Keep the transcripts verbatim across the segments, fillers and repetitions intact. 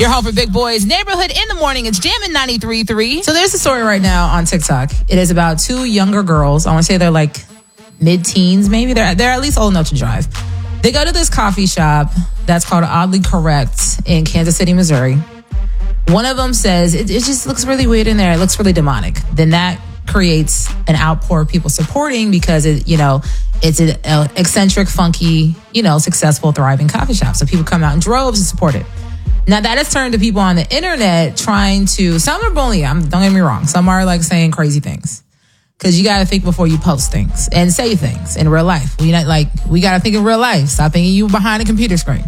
Your home for Big Boys Neighborhood in the morning. It's Jammin' ninety-three point three. So there's a story right now on TikTok. It is about two younger girls. I want to say they're like mid-teens, maybe. They're, they're at least old enough to drive. They go to this coffee shop that's called Oddly Correct in Kansas City, Missouri. One of them says, it, it just looks really weird in there. It looks really demonic. Then that creates an outpour of people supporting because, it, you know, it's an eccentric, funky, you know, successful, thriving coffee shop. So people come out in droves to support it. Now, that has turned to people on the internet trying to, some are bullying, I'm, don't get me wrong. Some are like saying crazy things. Because you got to think before you post things and say things in real life. We not like we got to think in real life. Stop thinking you behind a computer screen.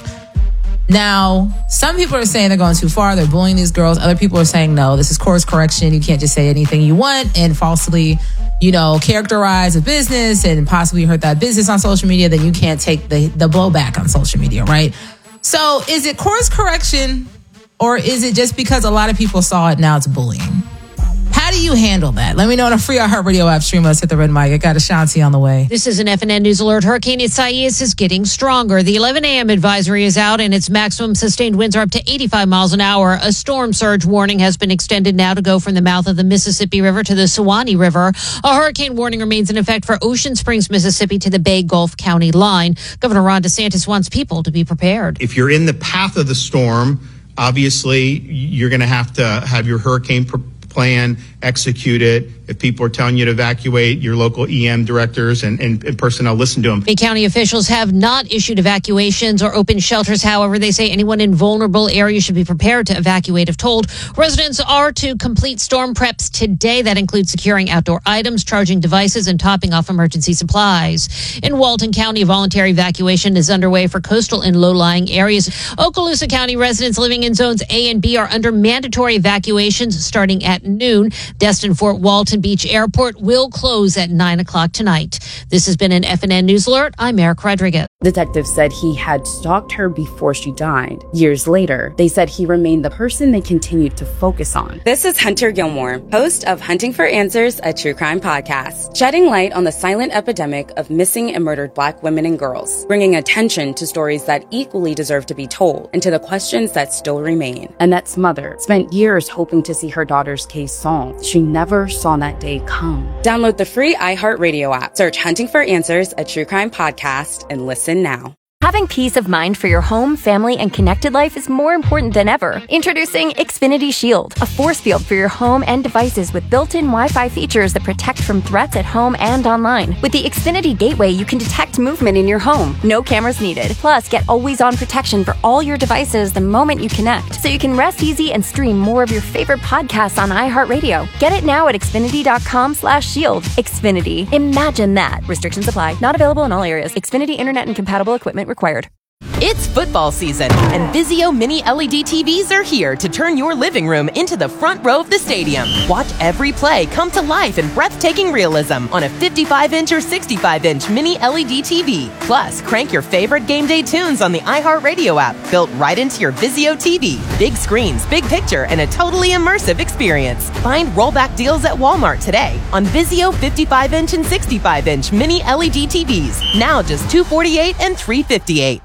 Now, some people are saying they're going too far. They're bullying these girls. Other people are saying, no, this is course correction. You can't just say anything you want and falsely, you know, characterize a business and possibly hurt that business on social media. Then you can't take the, the blowback on social media, right? So is it course correction or is it just because a lot of people saw it, now it's bullying? How do you handle that? Let me know on a free iHeartRadio app. Stream us at the Red Mic. I got Ashanti on the way. This is an F N N News Alert. Hurricane Isaias is getting stronger. The eleven a.m. advisory is out, and its maximum sustained winds are up to eighty-five miles an hour. A storm surge warning has been extended now to go from the mouth of the Mississippi River to the Suwannee River. A hurricane warning remains in effect for Ocean Springs, Mississippi to the Bay Gulf County line. Governor Ron DeSantis wants people to be prepared. If you're in the path of the storm, obviously you're going to have to have your hurricane pre- plan, execute it. If people are telling you to evacuate, your local E M directors and, and, and personnel, listen to them. Bay County officials have not issued evacuations or opened shelters. However, they say anyone in vulnerable areas should be prepared to evacuate if told. Residents are to complete storm preps today. That includes securing outdoor items, charging devices, and topping off emergency supplies. In Walton County, voluntary evacuation is underway for coastal and low-lying areas. Okaloosa County residents living in zones A and B are under mandatory evacuations starting at noon. Destin Fort Walton Beach Airport will close at nine o'clock tonight. This has been an F N N News Alert. I'm Eric Rodriguez. Detectives said he had stalked her before she died. Years later, they said he remained the person they continued to focus on. This is Hunter Gilmore, host of Hunting for Answers, a true crime podcast, shedding light on the silent epidemic of missing and murdered Black women and girls, bringing attention to stories that equally deserve to be told and to the questions that still remain. Annette's mother spent years hoping to see her daughter's case solved. She never saw that day come. Download the free iHeartRadio app, search Hunting for Answers, a true crime podcast, and listen now. Having peace of mind for your home, family, and connected life is more important than ever. Introducing Xfinity Shield, a force field for your home and devices with built-in Wi-Fi features that protect from threats at home and online. With the Xfinity Gateway, you can detect movement in your home. No cameras needed. Plus, get always-on protection for all your devices the moment you connect, so you can rest easy and stream more of your favorite podcasts on iHeartRadio. Get it now at Xfinity.com slash shield. Xfinity. Imagine that. Restrictions apply. Not available in all areas. Xfinity Internet and compatible equipment required. It's football season, and Vizio Mini L E D T Vs are here to turn your living room into the front row of the stadium. Watch every play come to life in breathtaking realism on a fifty-five inch or sixty-five inch Mini L E D T V. Plus, crank your favorite game day tunes on the iHeartRadio app, built right into your Vizio T V. Big screens, big picture, and a totally immersive experience. Find rollback deals at Walmart today on Vizio fifty-five inch and sixty-five inch Mini L E D T Vs. Now just two hundred forty-eight dollars and three hundred fifty-eight dollars.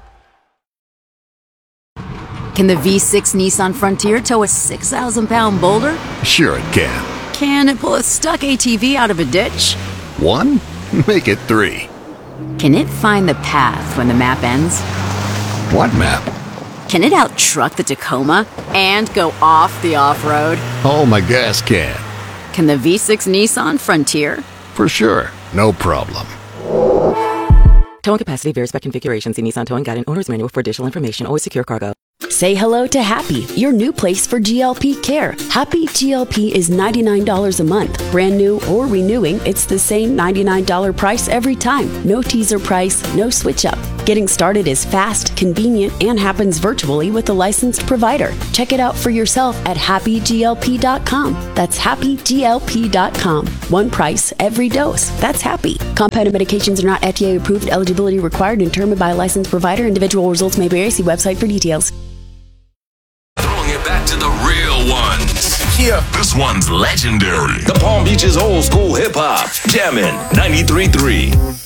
Can the V six Nissan Frontier tow a six thousand pound boulder? Sure it can. Can it pull a stuck A T V out of a ditch? One? Make it three. Can it find the path when the map ends? What map? Can it out-truck the Tacoma and go off the off-road? Oh, my gas can. Can the V six Nissan Frontier? For sure. No problem. Towing capacity varies by configuration. See Nissan Towing Guide and Owner's Manual for additional information. Always secure cargo. Say hello to Happy, your new place for G L P care. Happy G L P is ninety-nine dollars a month. Brand new or renewing, it's the same ninety-nine dollars price every time. No teaser price, no switch up. Getting started is fast, convenient, and happens virtually with a licensed provider. Check it out for yourself at happy G L P dot com. That's happy G L P dot com. One price, every dose. That's Happy. Compounded medications are not F D A approved. Eligibility required and determined by a licensed provider. Individual results may vary. See website for details. Throwing it back to the real ones. Yeah. This one's legendary. The Palm Beaches old school hip hop. Jammin' ninety-three point three.